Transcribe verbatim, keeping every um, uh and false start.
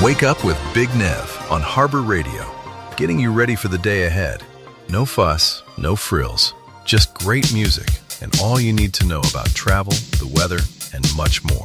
Wake up with Big Nev on Harbor Radio, getting you ready for the day ahead. No fuss, no frills, just great music and all you need to know about travel, the weather, and much more.